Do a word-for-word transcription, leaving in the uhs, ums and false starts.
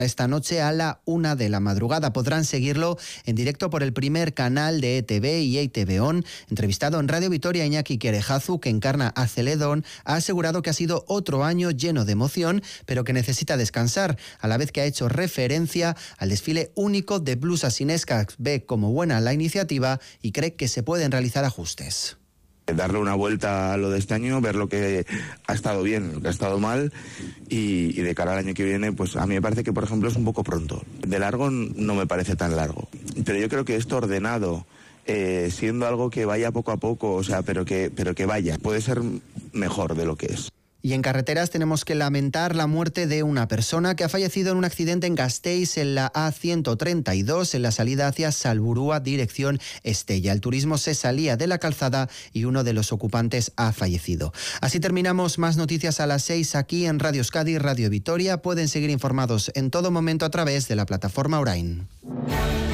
esta noche a la una de la madrugada. Podrán seguirlo en directo por el primer canal de E T V y E T V On. Entrevistado en Radio Vitoria, Iñaki Querejazu, que encarna a Celedón, ha asegurado que ha sido otro año lleno de emoción, pero que necesita descansar, a la vez que ha hecho referencia al desfile único de Blues Asinescas. Ve como buena la iniciativa y cree que se pueden realizar ajustes. Darle una vuelta a lo de este año, ver lo que ha estado bien, lo que ha estado mal y, y de cara al año que viene, pues a mí me parece que, por ejemplo, es un poco pronto. De largo no me parece tan largo, pero yo creo que esto ordenado, eh, siendo algo que vaya poco a poco, o sea, pero que, pero que vaya, puede ser mejor de lo que es. Y en carreteras tenemos que lamentar la muerte de una persona que ha fallecido en un accidente en Gasteiz, en la A ciento treinta y dos, en la salida hacia Salburua, dirección Estella. El turismo se salía de la calzada y uno de los ocupantes ha fallecido. Así terminamos. Más noticias a las seis aquí en Radio Euskadi y Radio Vitoria. Pueden seguir informados en todo momento a través de la plataforma Orain.